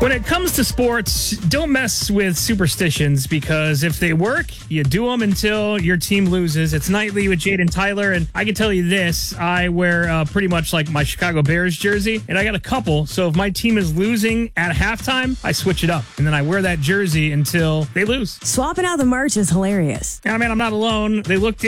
When it comes to sports, don't mess with superstitions because if they work, you do them until your team loses. It's Nightly with Jade and Tyler, and I can tell you this. I wear pretty much like my Chicago Bears jersey, and I got a couple. So if my team is losing at halftime, I switch it up, and then I wear that jersey until they lose. Swapping out the merch is hilarious. I mean, I'm not alone. They look